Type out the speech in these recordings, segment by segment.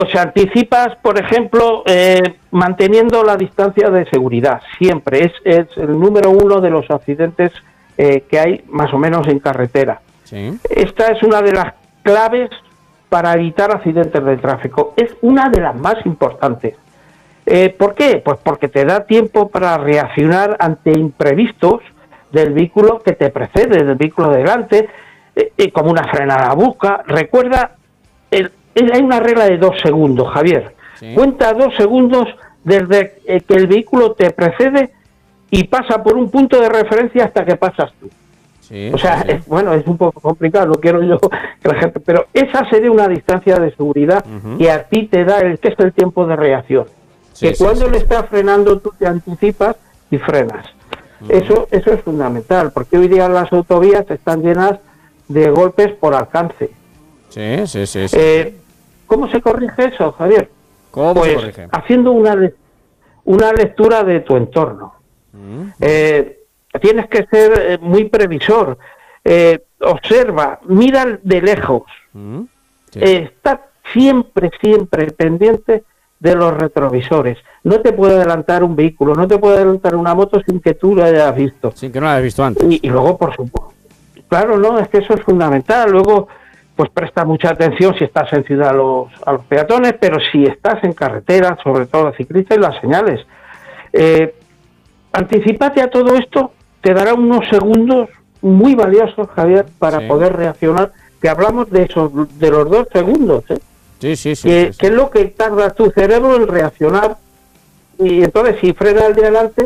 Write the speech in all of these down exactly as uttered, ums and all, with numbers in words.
o sea, anticipas, por ejemplo, eh, manteniendo la distancia de seguridad, siempre, es, es el número uno de los accidentes eh, que hay más o menos en carretera. Sí. Esta es una de las claves para evitar accidentes de tráfico, es una de las más importantes. Eh, ¿Por qué? Pues porque te da tiempo para reaccionar ante imprevistos del vehículo que te precede, del vehículo de delante, eh, eh, como una frenada brusca. Recuerda, el, el, hay una regla de dos segundos, Javier. Sí. Cuenta dos segundos desde eh, que el vehículo te precede y pasa por un punto de referencia hasta que pasas tú. Sí, o sea, sí, sí. Es, bueno, es un poco complicado, no quiero yo que la gente, pero esa sería una distancia de seguridad uh-huh. que a ti te da el que es el tiempo de reacción. Sí, que sí, cuando sí, le sí. estás frenando tú te anticipas y frenas. Uh-huh. Eso, eso es fundamental, porque hoy día las autovías están llenas de golpes por alcance. Sí, sí, sí. sí. Eh, ¿Cómo se corrige eso, Javier? ¿Cómo pues se corrige? Haciendo una, una lectura de tu entorno. Uh-huh. Eh, Tienes que ser eh, muy previsor. Eh, observa, mira de lejos. Mm, sí. eh, está siempre, siempre pendiente de los retrovisores. No te puede adelantar un vehículo, no te puede adelantar una moto sin que tú lo hayas visto. Sin que no lo hayas visto antes. Y, y luego, por supuesto, claro, no, es que eso es fundamental. Luego, pues presta mucha atención si estás en ciudad a los, a los peatones, pero si estás en carretera, sobre todo a ciclistas y las señales. Eh, anticípate a todo esto. Te dará unos segundos muy valiosos, Javier, para sí. poder reaccionar, que hablamos de esos, de los dos segundos, ¿eh? Sí, sí, sí. Que, sí, sí. que es lo que tarda tu cerebro en reaccionar, y entonces si frena el de adelante,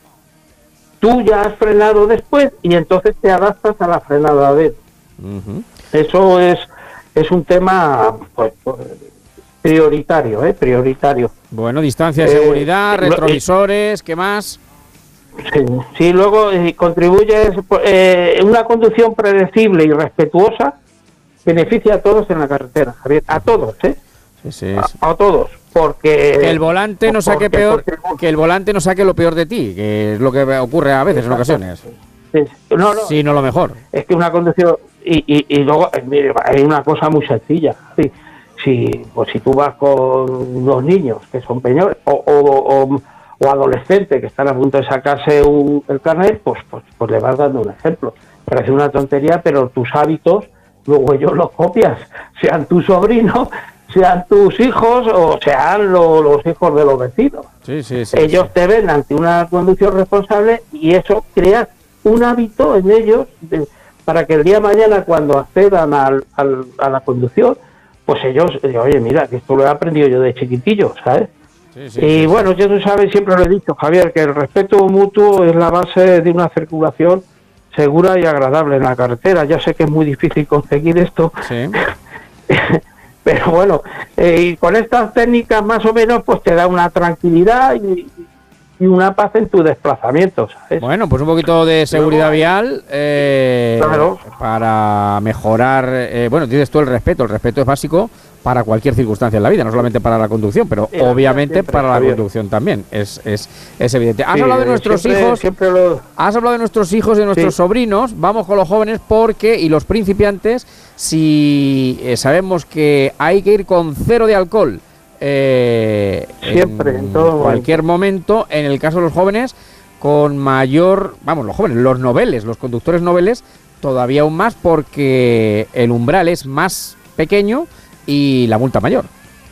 tú ya has frenado después, y entonces te adaptas a la frenada de él. Uh-huh. Eso es, es un tema, pues, pues prioritario, ¿eh? Prioritario. Bueno, distancia de eh, seguridad, retrovisores, ¿qué más? Sí, sí, luego eh, contribuyes eh, una conducción predecible y respetuosa, beneficia a todos en la carretera, Javier, a todos, ¿eh? Sí, sí, sí. A, a todos, porque que el volante no saque peor, porque, que el volante no saque lo peor de ti, que es lo que ocurre a veces en ocasiones. Sí, no, no, sí, no lo mejor. Es que una conducción y, y, y luego mire, hay una cosa muy sencilla, sí, si pues si tú vas con los niños que son peñores o, o, o o adolescente que están a punto de sacarse un, el carnet, pues, pues pues le vas dando un ejemplo. Parece una tontería, pero tus hábitos luego ellos los copias, sean tus sobrinos, sean tus hijos o sean lo, los hijos de los vecinos. Sí, sí, sí, ellos sí. te ven ante una conducción responsable y eso crea un hábito en ellos de, para que el día de mañana cuando accedan al, al, a la conducción, pues ellos, oye, mira, que esto lo he aprendido yo de chiquitillo, ¿sabes? Sí, sí, y sí, bueno, sí. ya tú sabes, siempre lo he dicho, Javier, que el respeto mutuo es la base de una circulación segura y agradable en la carretera. Ya sé que es muy difícil conseguir esto, sí. pero bueno, eh, y con estas técnicas más o menos pues te da una tranquilidad y, y una paz en tu desplazamiento, ¿sabes? Bueno, pues un poquito de seguridad vial eh, claro. para mejorar, eh, bueno, dices tú el respeto, el respeto es básico para cualquier circunstancia en la vida, no solamente para la conducción, pero sí, obviamente siempre, para la Javier. conducción también, es, es, es evidente. Has sí, hablado de nuestros siempre, hijos, siempre lo... has hablado de nuestros hijos y de nuestros sí. sobrinos, vamos con los jóvenes porque, y los principiantes, si eh, sabemos que hay que ir con cero de alcohol, eh, siempre, en, en todo cualquier momento. momento, en el caso de los jóvenes, con mayor, vamos, los jóvenes, los noveles, los conductores noveles, todavía aún más porque el umbral es más pequeño y la multa mayor.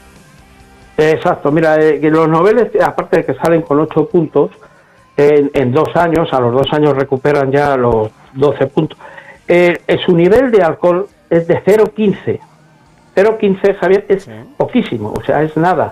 Exacto, mira, eh, que los noveles, aparte de que salen con ocho puntos, en, en dos años, a los dos años recuperan ya los doce puntos. Eh, eh, su nivel de alcohol es de cero coma quince. cero coma quince, Javier, es sí. poquísimo, o sea, es nada.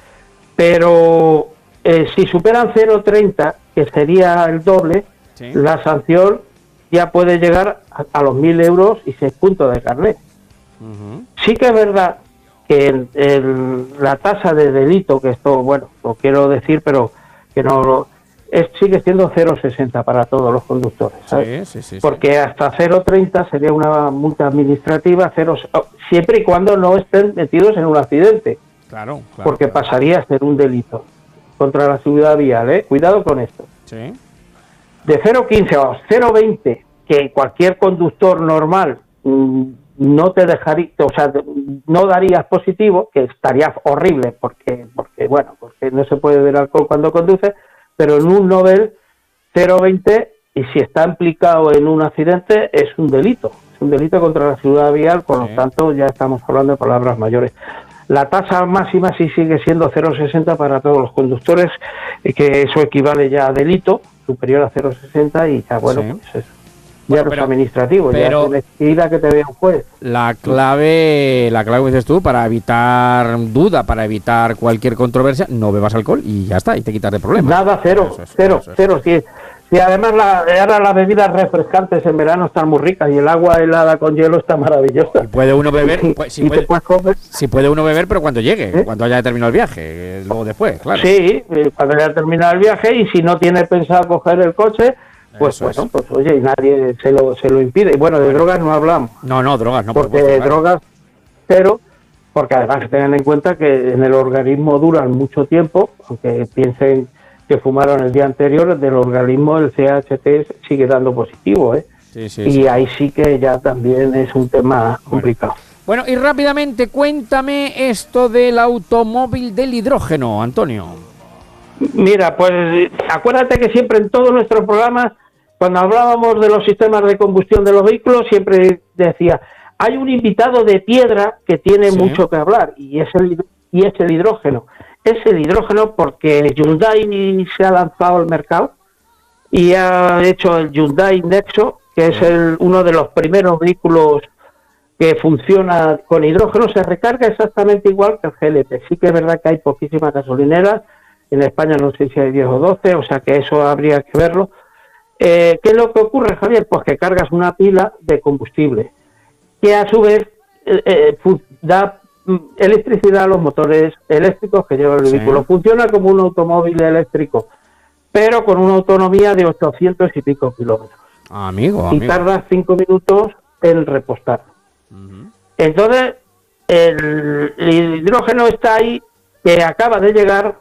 Pero eh, si superan cero coma treinta, que sería el doble, sí. la sanción ya puede llegar a, a los mil euros y seis puntos de carnet. Uh-huh. Sí que es verdad que el, el, la tasa de delito, que esto, bueno, lo quiero decir, pero que no lo, es, sigue siendo cero coma sesenta para todos los conductores, ¿sabes? Sí, sí, sí, porque sí. hasta cero coma treinta sería una multa administrativa, cero, siempre y cuando no estén metidos en un accidente. Claro, claro. Porque claro. pasaría a ser un delito contra la seguridad vial, ¿eh? Cuidado con esto. Sí. De cero coma quince a cero coma veinte, que cualquier conductor normal mmm, no te dejaría, o sea, no darías positivo, que estaría horrible, porque, porque bueno, porque no se puede beber alcohol cuando conduce, pero en un Nobel cero coma veinte, y si está implicado en un accidente, es un delito, es un delito contra la seguridad vial, por sí. Lo tanto, ya estamos hablando de palabras mayores. La tasa máxima sí sigue siendo cero coma sesenta para todos los conductores, y que eso equivale ya a delito, superior a cero coma sesenta, y ya, bueno, sí. pues eso. Ya bueno, no es administrativo, pero ya se necesita que te vea un juez. La clave, la clave dices tú, para evitar duda, para evitar cualquier controversia, no bebas alcohol y ya está, y te quitas de problemas. Nada, cero, eso es, cero, eso es. cero. Si, si además la, ahora las bebidas refrescantes en verano están muy ricas y el agua helada con hielo está maravillosa. Y puede uno beber, pues, si, y puede, te puedes comer. si puede uno beber, pero cuando llegue, ¿eh? Cuando haya terminado el viaje, luego después, claro. Sí, cuando haya terminado el viaje, y si no tienes pensado coger el coche, pues Eso bueno, es. pues oye, y nadie se lo se lo impide. Y bueno, de bueno. drogas no hablamos. No, no, drogas no. Porque por supuesto, drogas cero, porque además tengan en cuenta que en el organismo duran mucho tiempo, aunque piensen que fumaron el día anterior, del organismo el C H T sigue dando positivo, ¿eh? Sí, sí, y sí. ahí sí que ya también es un tema complicado. Bueno. bueno, y rápidamente cuéntame esto del automóvil del hidrógeno, Antonio. Mira, pues acuérdate que siempre en todos nuestros programas, cuando hablábamos de los sistemas de combustión de los vehículos, siempre decía, hay un invitado de piedra que tiene sí. mucho que hablar, y es el y es el hidrógeno. Es el hidrógeno porque Hyundai se ha lanzado al mercado y ha hecho el Hyundai Nexo, que es el, uno de los primeros vehículos que funciona con hidrógeno. Se recarga exactamente igual que el G L P. Sí que es verdad que hay poquísimas gasolineras. En España no sé si hay diez o doce, o sea que eso habría que verlo. Eh, ¿Qué es lo que ocurre, Javier? Pues que cargas una pila de combustible, que a su vez eh, eh, da electricidad a los motores eléctricos que lleva el sí. vehículo. Funciona como un automóvil eléctrico, pero con una autonomía de ochocientos y pico kilómetros. Amigo, y amigo. tardas cinco minutos en repostar. Uh-huh. Entonces, el, el hidrógeno está ahí, que acaba de llegar.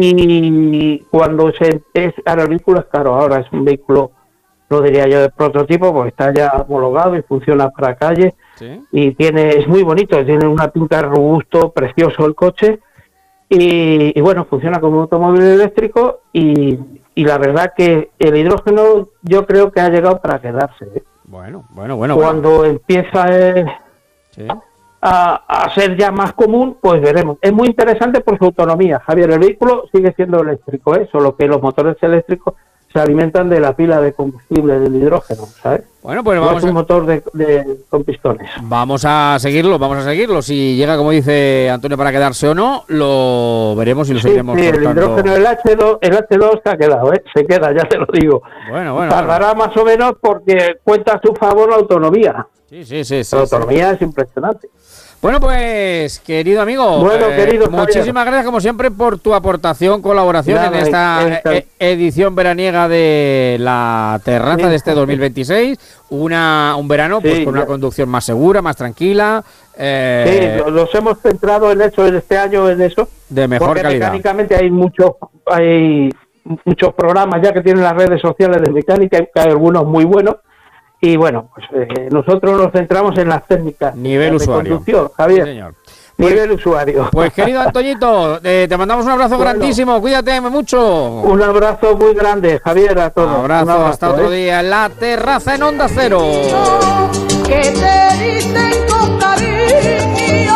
Y cuando se es, ahora el vehículo es caro, ahora es un vehículo, no diría yo de prototipo, porque está ya homologado y funciona para calle, ¿sí? Y tiene es muy bonito, tiene una pinta robusto, precioso el coche, y, y bueno, funciona como un automóvil eléctrico, y, y la verdad que el hidrógeno yo creo que ha llegado para quedarse, ¿eh? Bueno, bueno, bueno. Cuando bueno. empieza el... ¿Sí? A, a ser ya más común, pues veremos. Es muy interesante por su autonomía, Javier. El vehículo sigue siendo eléctrico, ¿eh? Solo que los motores eléctricos se alimentan de la pila de combustible del hidrógeno, ¿sabes? Bueno, pues no vamos es un a... motor de, de, con pistones. Vamos a seguirlo, vamos a seguirlo. Si llega, como dice Antonio, para quedarse o no, lo veremos y lo sí, seguiremos sí, cortando. El hidrógeno, el H dos, el H dos se ha quedado, ¿eh? Se queda, ya te lo digo. Bueno, bueno. Tardará bueno. más o menos porque cuenta a su favor la autonomía. Sí, sí, sí. sí la autonomía sí. es impresionante. Bueno, pues, querido amigo, bueno, eh, querido muchísimas Javier. gracias, como siempre, por tu aportación, colaboración Nada, en esta esta... E- edición veraniega de la terraza sí. de este dos mil veintiséis. Una, un verano sí, pues con ya. una conducción más segura, más tranquila. Eh, sí, nos hemos centrado en eso, en este año, en eso. De mejor porque calidad. Mecánicamente hay muchos, hay muchos programas ya que tienen las redes sociales de mecánica, hay algunos muy buenos. Y bueno, pues eh, nosotros nos centramos en las técnicas nivel de usuario. conducción, Javier. Sí, señor. Nivel pues, usuario. Pues querido Antoñito, eh, te mandamos un abrazo bueno, grandísimo, cuídate mucho. Un abrazo muy grande, Javier, a todos. Abrazo, un abrazo hasta ¿eh? otro día en la terraza en Onda Cero. Que te dicen con cariño,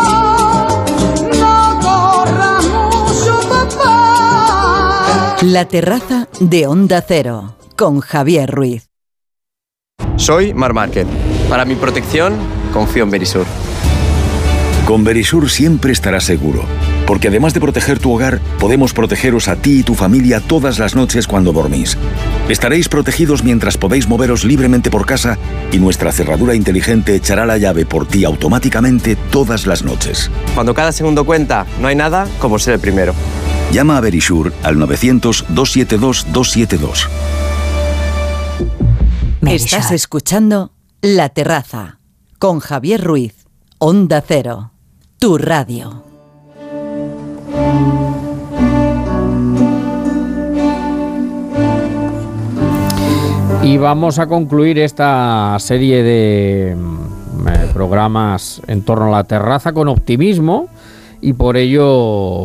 no corras mucho, papá. La terraza de Onda Cero, con Javier Ruiz. Soy Mar Márquez. Para mi protección, confío en Verisur. Con Verisur siempre estarás seguro, porque además de proteger tu hogar, podemos protegeros a ti y tu familia todas las noches cuando dormís. Estaréis protegidos mientras podéis moveros libremente por casa y nuestra cerradura inteligente echará la llave por ti automáticamente todas las noches. Cuando cada segundo cuenta, no hay nada como ser el primero. Llama a Verisur al novecientos, doscientos setenta y dos, doscientos setenta y dos. Estás escuchando La Terraza con Javier Ruiz, Onda Cero, tu radio. Y vamos a concluir esta serie de, eh, programas en torno a la terraza con optimismo y por ello